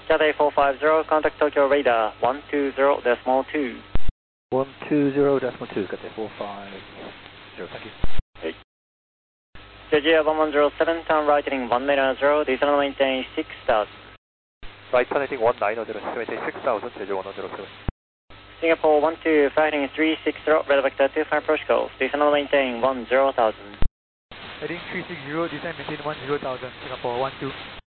Cathay 450, contact Tokyo radar 120.2. 120.2, Cathay 450, thank you. JJ 1107, turn right heading 190, descend maintain 6000. Right turn heading 190, maintain 6000, JJ 1107. Singapore 12, flight heading 360, radar vector 25 approach goals, descend maintain 10,000. Heading 360, descend maintain 10,000, Singapore 12.